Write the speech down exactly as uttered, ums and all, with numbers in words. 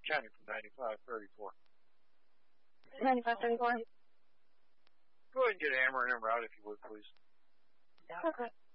counting from ninety-five thirty-four. ninety-five thirty-four. Go ahead and get Amber and Amber out if you would, please. Okay.